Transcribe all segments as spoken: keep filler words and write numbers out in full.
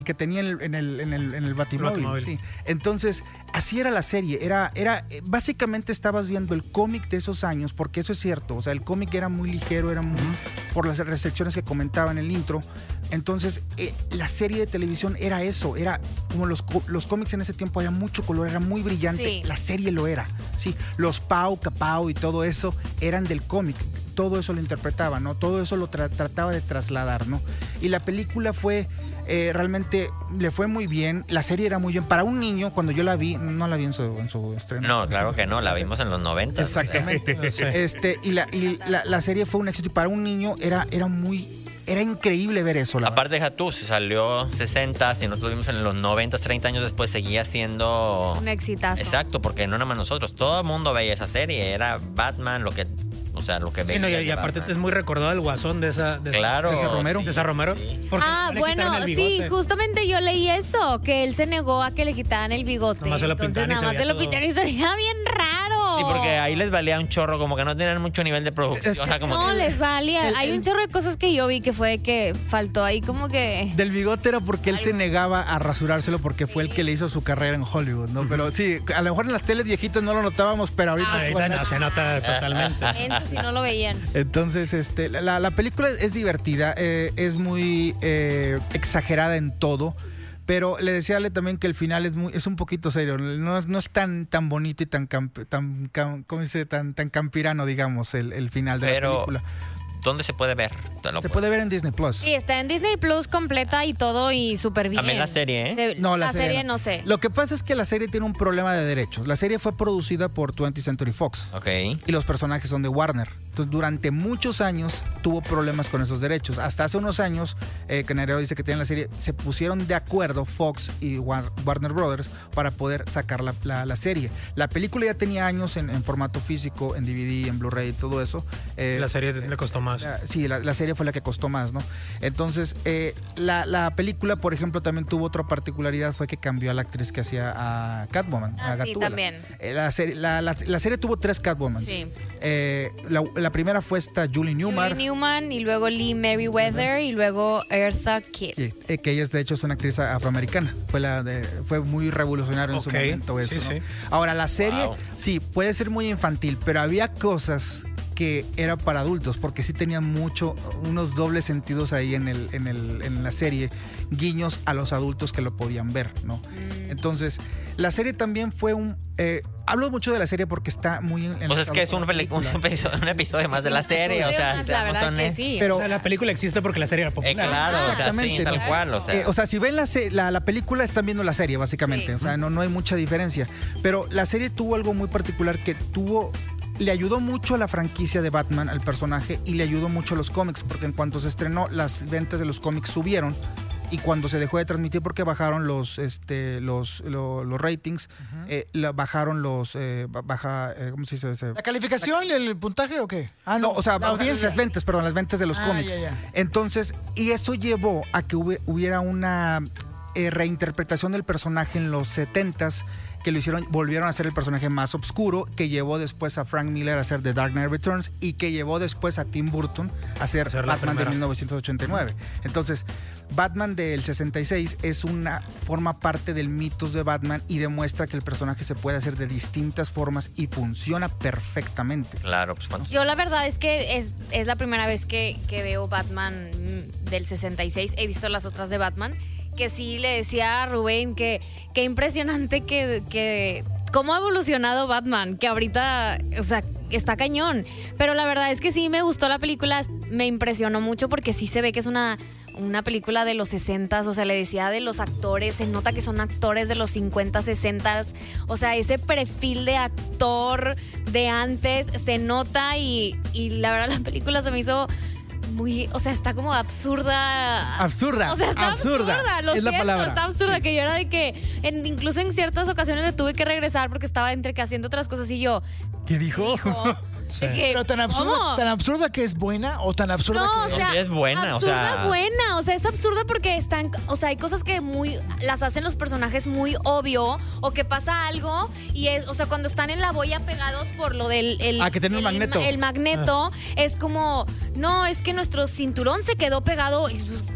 que tenía en el, en el, en el, en el Batimóvil. Batimóvil. Sí. Entonces, así era la serie. Era, era, básicamente estabas viendo el cómic de esos años, porque eso es cierto. O sea, el cómic era muy ligero, era muy, uh-huh. por las restricciones que comentaba en el intro. Entonces, eh, la serie de televisión era eso. Era como los, los cómics en ese tiempo, había mucho color, era muy brillante. Sí. La serie lo era. Sí. Los Pau, Capau y todo eso eran del cómic. Todo eso lo interpretaba, ¿no? Todo eso lo tra- trataba de trasladar, ¿no? Y la película fue... Eh, realmente le fue muy bien. La serie era muy bien. Para un niño, cuando yo la vi, no la vi en su, en su estreno. No, claro que no, la vimos en los noventa. Exactamente. No sé. este, y la, y la, la serie fue un éxito. Y para un niño era, era muy... Era increíble ver eso. La Aparte, deja tú, se salió sesenta, si nosotros vimos en los noventa, treinta años después, seguía siendo... un exitazo. Exacto, porque no nada más nosotros, todo el mundo veía esa serie, era Batman, lo que... O sea, lo que veía. Sí, no, y, y aparte Batman. Es muy recordado el Guasón de esa... De claro. César Romero. Sí. César Romero. Sí. Ah, bueno, sí, justamente yo leí eso, que él se negó a que le quitaran el bigote. Nada más se lo Entonces pintaron nada más se lo pintaron y se veía bien raro. Sí, porque ahí les valía un chorro, como que no tenían mucho nivel de producción. Es que, o sea, como no, que... les valía. El, Hay el, un chorro de cosas que yo vi que fue que faltó ahí como que... Del bigote era porque él Algo. se negaba a rasurárselo porque sí. fue el que le hizo su carrera en Hollywood, ¿no? Uh-huh. Pero sí, a lo mejor en las teles viejitas no lo notábamos, pero ahorita... Ah, esa no se nota totalmente. Eso si no lo veían. Entonces, este, la, la película es divertida, eh, es muy eh, exagerada en todo, pero le decía a Ale también que el final es muy, es un poquito serio, no es, no es tan, tan bonito y tan, camp, tan, cam, ¿cómo dice? tan, tan campirano, digamos, el, el final de pero... la película. ¿Dónde se puede ver? Se puede ver en Disney Plus. Sí, está en Disney Plus completa y todo y súper bien. También la serie, ¿eh? Se, no, la, la serie, serie no. no sé. Lo que pasa es que la serie tiene un problema de derechos. La serie fue producida por twentieth Century Fox. Ok. Y los personajes son de Warner. Entonces, durante muchos años tuvo problemas con esos derechos. Hasta hace unos años, eh, que Nereo dice que tiene la serie, se pusieron de acuerdo Fox y Warner Brothers para poder sacar la, la, la serie. La película ya tenía años en, en formato físico, en D V D, en Blu-ray y todo eso. Eh, la serie le costó más. La, sí, la, la serie fue la que costó más, ¿no? Entonces, eh, la, la película, por ejemplo, también tuvo otra particularidad, fue que cambió a la actriz que hacía a Catwoman, ah, a sí, Gatúbela. también. Eh, la, serie, la, la, la serie tuvo tres Catwoman. Sí. Eh, la, la primera fue esta Julie Newmar. Julie Newman y luego Lee Merriweather uh-huh. y luego Eartha Kitt. Sí, eh, que ella, de hecho, es una actriz afroamericana. Fue, la de, fue muy revolucionario en okay. su momento eso, sí, ¿no? sí. Ahora, la serie, wow. sí, puede ser muy infantil, pero había cosas que era para adultos, porque sí tenía mucho, unos dobles sentidos ahí en el, en el, en la serie, guiños a los adultos que lo podían ver, ¿no? Mm. Entonces, la serie también fue un, eh, hablo mucho de la serie porque está muy en, en pues es que es un, peli- un, episodio, un episodio más de la serie, o sea, más, la verdad es que sí. Pero, o sea, la película existe porque la serie era popular. Eh, claro, ah, o sea, sí, tal claro. cual, o sea. Eh, o sea, si ven la, la, la película, están viendo la serie, básicamente, sí. O sea, no, no hay mucha diferencia, pero la serie tuvo algo muy particular que tuvo... Le ayudó mucho a la franquicia de Batman, al personaje, y le ayudó mucho a los cómics, porque en cuanto se estrenó, las ventas de los cómics subieron, y cuando se dejó de transmitir porque bajaron los este los los, los ratings, uh-huh. eh, la, bajaron los eh, baja eh, ¿cómo se dice ese? ¿La calificación, la, el puntaje o qué? Ah, no, no o sea, la audiencia. Las ventas, perdón, las ventas de los ah, cómics. Ya, ya. Entonces, y eso llevó a que hubiera una eh, reinterpretación del personaje en los setentas, que lo hicieron, volvieron a ser el personaje más oscuro, que llevó después a Frank Miller a hacer The Dark Knight Returns y que llevó después a Tim Burton a hacer, hacer Batman de mil novecientos ochenta y nueve. Entonces, Batman del sesenta y seis es una forma parte del mitos de Batman y demuestra que el personaje se puede hacer de distintas formas y funciona perfectamente. Claro, pues bueno. Yo la verdad es que es, es la primera vez que, que veo Batman del sesenta y seis. He visto las otras de Batman, que sí le decía a Rubén que qué impresionante que, que cómo ha evolucionado Batman, que ahorita, o sea, está cañón. Pero la verdad es que sí me gustó la película, me impresionó mucho porque sí se ve que es una, una película de los sesentas, o sea, le decía de los actores, se nota que son actores de los cincuenta, sesenta, o sea, ese perfil de actor de antes se nota y, y la verdad la película se me hizo... muy, o sea, está como absurda. Absurda. O sea, está absurda. absurda, lo es siento, la palabra. está absurda, sí. Que yo era de que, en, incluso en ciertas ocasiones le tuve que regresar porque estaba entre que haciendo otras cosas y yo. ¿Qué dijo? ¿Qué dijo? Sí. De que, Pero tan absurda, ¿cómo? tan absurda que es buena o tan absurda No, que o sea, Sí, es buena, absurda o sea. buena, o sea, es absurda porque están, o sea, hay cosas que muy las hacen los personajes muy obvio o que pasa algo y es, o sea, cuando están en la boya pegados por lo del el, ah, que tiene el, un magneto. El magneto ah. Es como, no, es que nuestro cinturón se quedó pegado y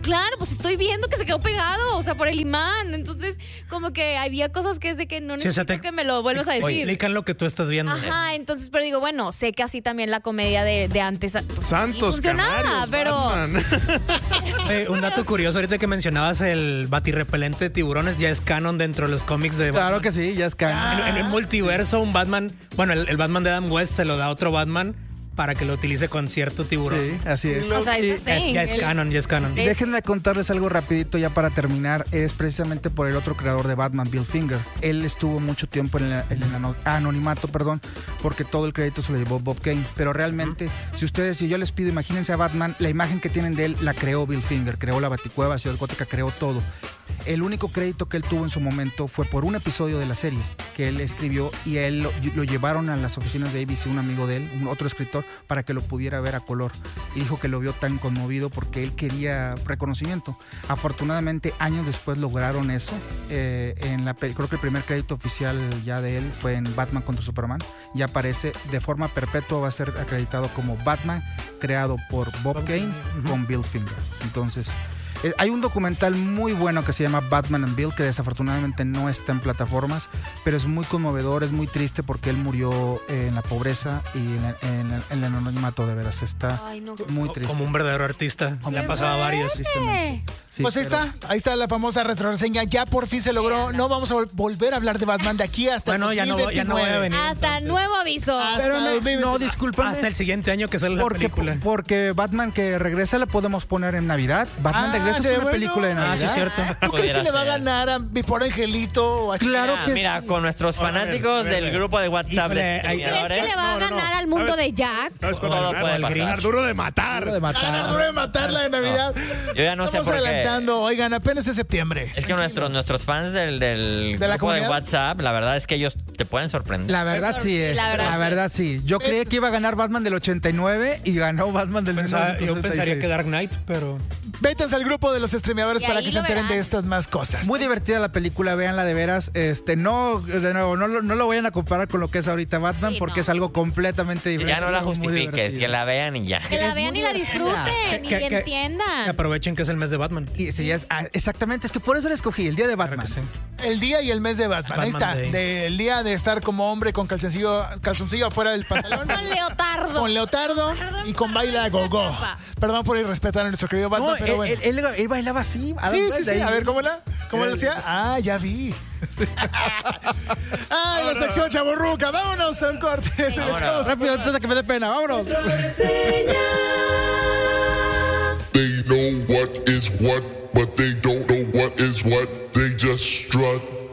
claro, pues estoy viendo que se quedó pegado, o sea, por el imán. Entonces, como que había cosas que es de que no necesito Sí, o sea, te- que me lo vuelvas a decir. Explican lo que tú estás viendo. Ajá, entonces, pero digo, bueno, sé que así también la comedia de, de antes pues, Santos, sí funcionaba, canarios, pero Batman. Eh, un dato curioso, ahorita que mencionabas el batirrepelente de tiburones, ya es canon dentro de los cómics de Batman. Claro que sí, ya es canon. En, en el multiverso, un Batman, bueno, el, el Batman de Adam West se lo da a otro Batman para que lo utilice con cierto tiburón. Sí, así es. o sea, Y- es Ya es, ya es canon, ya es canon. Y déjenme contarles algo rapidito ya para terminar. Es precisamente por el otro creador de Batman, Bill Finger. Él estuvo mucho tiempo en el, en el ano- anonimato, perdón, porque todo el crédito se lo llevó Bob Kane. Pero realmente, si ustedes, si yo les pido, imagínense a Batman, la imagen que tienen de él la creó Bill Finger, creó la Baticueva, Ciudad Gótica, creó todo. El único crédito que él tuvo en su momento fue por un episodio de la serie que él escribió y a él lo, lo llevaron a las oficinas de A B C, un amigo de él, un otro escritor, para que lo pudiera ver a color. Y dijo que lo vio tan conmovido porque él quería reconocimiento. Afortunadamente, años después lograron eso. Eh, en la, pe- creo que el primer crédito oficial ya de él fue en Batman contra Superman. Y aparece de forma perpetua, va a ser acreditado como Batman, creado por Bob Kane con Bill Finger. Entonces... Eh, hay un documental muy bueno que se llama Batman and Bill, que desafortunadamente no está en plataformas, pero es muy conmovedor, es muy triste porque él murió eh, en la pobreza y en, en- en el anonimato, de veras. Está Ay, no. muy triste. Como un verdadero artista. Le ha pasado a varios. Tristemente. Sí, pues ahí pero- está, ahí está la famosa retroreseña. Ya por fin se logró. No vamos a vol- volver a hablar de Batman de aquí hasta Bueno, el ya no, dos mil ya no veintinueve. voy a venir. Hasta entonces. nuevo aviso. Hasta Espérame, dos mil veintinueve. no, discúlpame. Hasta el siguiente año que sale la Porque, película. porque Batman que regresa la podemos poner en Navidad. Batman Ah, regresa sí, es una bueno. película de Ah, Navidad. sí, es cierto. ¿Tú crees que Pudiera le va a ser. ganar a mi pobre Angelito o a Claro Mira, que mira, sí. con nuestros fanáticos del grupo de WhatsApp Híjole, de hay- ¿Crees streameadores, que le va a No, no, no. ganar al mundo ¿Sabes? de Jack? ¿Sabes cuándo Todo ganar? puede Va a pasar. ganar duro de matar. Duro de matar. ganar duro de matarla de Navidad? Yo ya no sé Estamos por qué. adelantando. Oigan, apenas es septiembre. Es que nuestros, nuestros fans del, del ¿De la grupo de comunidad? WhatsApp, la verdad es que ellos te pueden sorprender. La verdad sí, eh. La verdad la sí. verdad sí. Yo creí que iba a ganar Batman del ochenta y nueve y ganó Batman del Pensaba- yo pensaría que mil novecientos sesenta y seis. Dark Knight, pero... Vétanse al grupo de los streameadores Y para ahí que se lo enteren verán. de estas más cosas. Muy divertida la película, véanla de veras. Este, no, de nuevo, no, lo- no lo vayan a comparar con lo que es ahorita Batman, Sí, porque no. es algo completamente diferente. Ya no la muy justifiques, divertido. que la vean y ya. Que la Es vean muy y la divertida. disfruten y Que- que- Que entiendan. aprovechen que es el mes de Batman. Y sí, es, ah, exactamente, es que por eso la escogí, el día de Claro Batman. que sí. El día y el mes de Batman. Ahí Batman está. Day. De- el día de estar como hombre con calzoncillo, calzoncillo afuera del pantalón. Con leotardo. Con leotardo y con baila gogo. Perdón por irrespetar a nuestro querido Batman, No, pero él, bueno. él- él- él bailaba así. Adam Sí, West, sí, sí. ahí. A ver, ¿cómo la? ¿Cómo lo hacía? Ah, ya vi. Ah, la sección chaborruca. Vámonos a un corte. Regresamos. Rápido, antes de que me dé pena, vámonos. They know what is what, but they don't know what is what. They just strut.